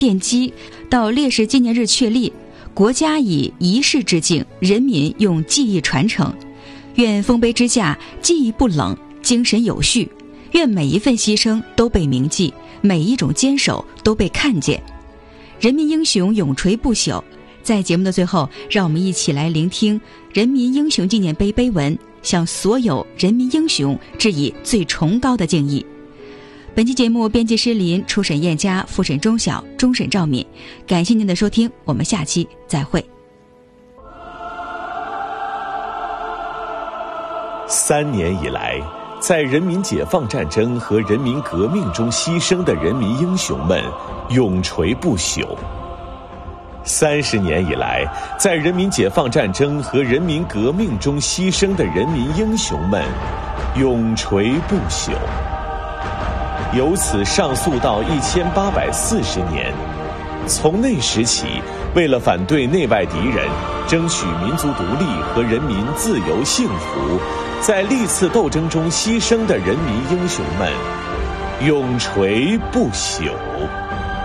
奠基，到烈士纪念日确立，国家以仪式致敬，人民用记忆传承。愿丰碑之下记忆不冷，精神有序。愿每一份牺牲都被铭记，每一种坚守都被看见。人民英雄永垂不朽。在节目的最后，让我们一起来聆听人民英雄纪念碑碑文，向所有人民英雄致以最崇高的敬意。本期节目编辑施林，初审燕佳，复审钟晓，终审赵敏。感谢您的收听，我们下期再会。 3年以来，在人民解放战争和人民革命中牺牲的人民英雄们永垂不朽。30年以来，在人民解放战争和人民革命中牺牲的人民英雄们永垂不朽。由此上溯到1840年，从那时起，为了反对内外敌人，争取民族独立和人民自由幸福，在历次斗争中牺牲的人民英雄们永垂不朽。